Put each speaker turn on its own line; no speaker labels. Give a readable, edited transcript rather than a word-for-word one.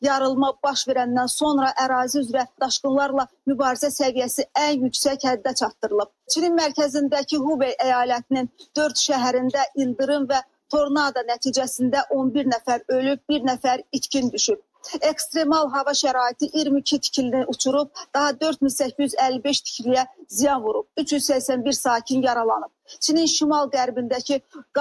yarılma baş verəndən sonra ərazi üzrə daşqınlarla mübarizə səviyyəsi ən yüksək həddə çatdırılıb. Çinin mərkəzindəki Hubei əyalətinin 4 şəhərində ildırım və tornado nəticəsində 11 nəfər ölüb, 1 nəfər itkin düşüb. Ekstremal hava şəraiti 22 tikilini uçurub, daha 4855 tikiliyə ziyan vurub. 381 sakin yaralanıb. Çinin şimal-qərbindəki